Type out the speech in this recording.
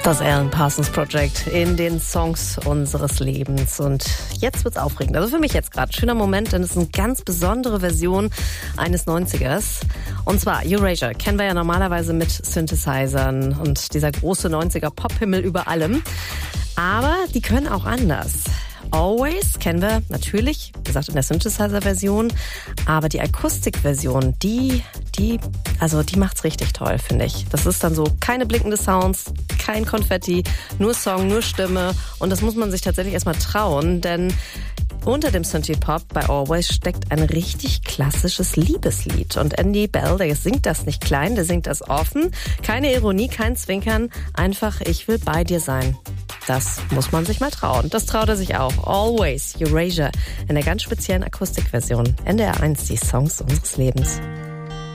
Das Alan Parsons Project in den Songs unseres Lebens. Und jetzt wird's aufregend. Also für mich jetzt gerade. Schöner Moment, denn es ist eine ganz besondere Version eines 90ers. Und zwar Erasure kennen wir ja normalerweise mit Synthesizern und dieser große 90er Pop-Himmel über allem. Aber die können auch anders. Always kennen wir natürlich, wie gesagt, in der Synthesizer-Version. Aber die Akustik-Version, die macht's richtig toll, finde ich. Das ist dann so keine blinkende Sounds, kein Konfetti, nur Song, nur Stimme. Und das muss man sich tatsächlich erstmal trauen, denn unter dem Synthie-Pop bei Always steckt ein richtig klassisches Liebeslied. Und Andy Bell, der singt das nicht klein, der singt das offen. Keine Ironie, kein Zwinkern, einfach ich will bei dir sein. Das muss man sich mal trauen. Das traut er sich auch. Always, Erasure, in der ganz speziellen Akustikversion. NDR 1, die Songs unseres Lebens.